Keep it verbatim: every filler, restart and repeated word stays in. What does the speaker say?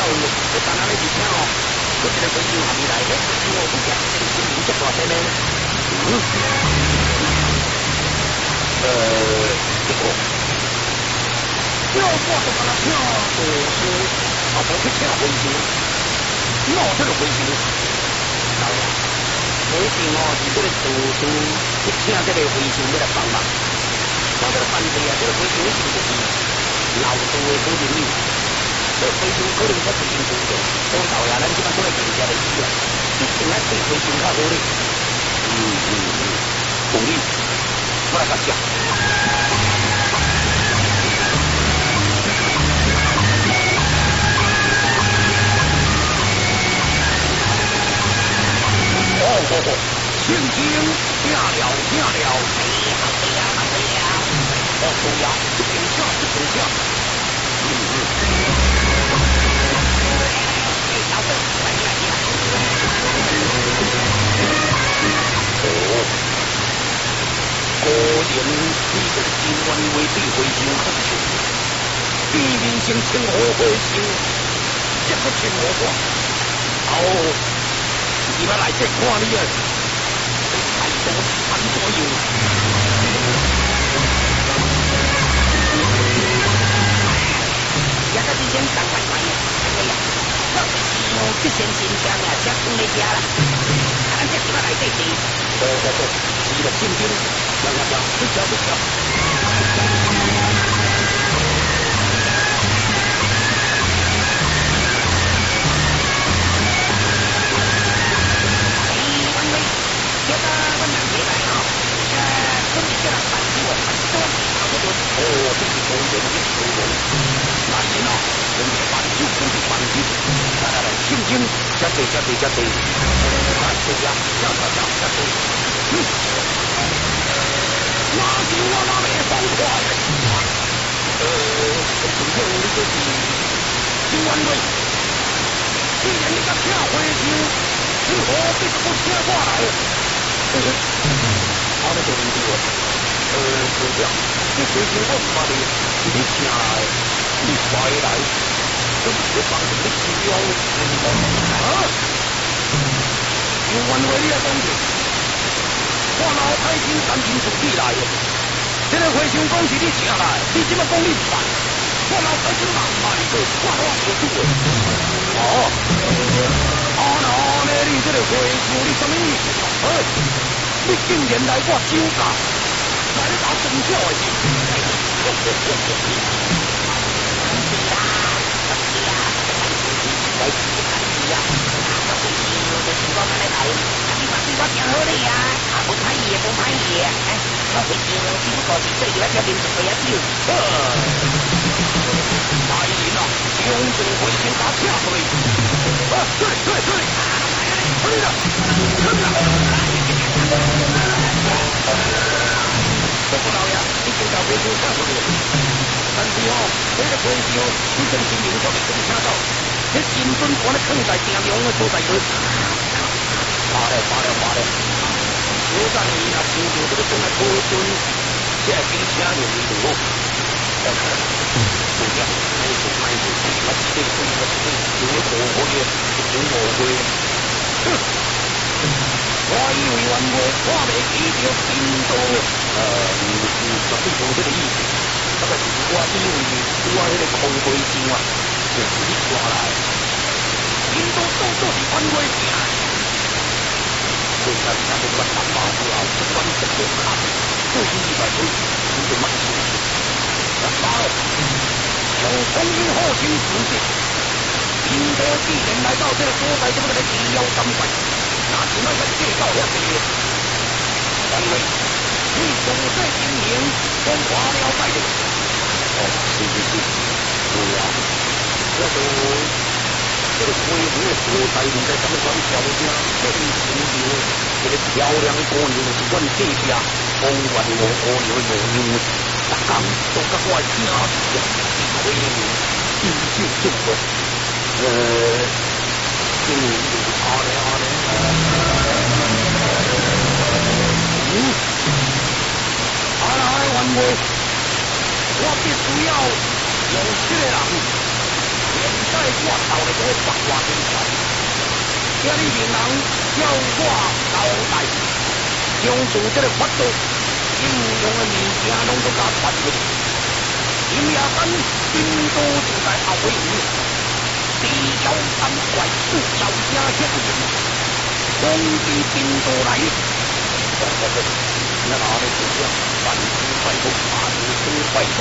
有，你等下你一听哦，我一个飞机下面来，迄飞机我不讲，这个心灵足大声的。嗯。呃，这个，要我就跟他请护士，啊，无去请回收，哪有这个回收？老爷，回收哦是这个厨师去请这个回收要来帮忙，我这个班队啊，这个回收是就是老多的好人物。这回收可能才是真正的，所以老爷咱即摆做来评价的时啊，一定要对回收较好哩。嗯嗯嗯，同意，我来甲讲。哦哦哦，请听，听了听了，哎呀，好对呀，好对呀，哦对呀，这边请，这边请。嗯嗯。果然，你这个金元话对回收很熟，见面先请我回收，接着请我我。哦，你要来这看你啊，太多很多样。也个之前上快快呀，哎呀，我是哦，这先新鲜啊，才放在家啦。咱这起码来这地，好好好，是了，正经，来来来，不巧不巧。哎，万威，这个我两回来哦，呃，准备叫人办理我，多好多多。哦，这是工人，这是工人，来人哦，准备办理，准备办理，来来来，正经，加对加对加对。哎呀，这这这这这，嗯，哪是我哪没放快的？呃，这今天你就是金元瑞，既然你甲请回收，你何必不请我来？呃，我咧做研究啊，呃，代表，这回收我唔捌你，是你请的，你快来，我是要帮助你治疗。啊？有冤话你来讲者，我老太君担心自己来的，这个回收讲是你请来，你怎么讲你唔办？我老太君人唔捌你做，我我无做的。哦，啊那呢？你这个回收你什么意思？哎，你竟然来我酒家，来你搞真巧的事。是啊，是啊，来是啊。就是我们来来，你话对我真好哩啊！啊，无歹意，无歹意啊！哎，我回收只不过是做一条面子回啊酒。呃，大人啊，用这个回收把请回来。啊，对对对，可以了，可以了。这个老爷，你先把回收请回来。但是哦，这个回收你真是明确的跟听到。这金樽我咧放在正阳的所在去，罢了罢了罢了，小等伊若想着这个种来讨樽，这比请人为多。哎，不要，还是买回去，我这个种我这个有了后悔的，有后悔。哼，我以为冤话，我未记着金樽，呃，嗯嗯，绝对无这个意思。那个是我以为我迄个空杯酒啊。就是你抓来，你都当作是冤话听。虽然咱们捌谈毛不老，这关这个卡，就是一百岁，你就慢些。那啥了，从空军后勤组织，应该既然来到这个所在，这个来提要三百，那就那个介绍下去。因为你总在经营，光华了解的。哦，是是是，对啊。我都这个恢复的所在，唔知什么款条件，这里成就这个漂亮姑娘是阮这家风云无姑娘的模样，逐工都甲我听是回应，真正中国，呃，嗯，好嘞好嘞，嗯，好嘞好嘞，冤话，我必须要用这个人。现在我到了我百万兵团，今日民人要我交代，将自这个法度应用的物件拢都甲传出去。今夜间兵都就在后尾园，地妖三怪四小声响应，攻击兵都来。那哪里不像万事快速，万事快速。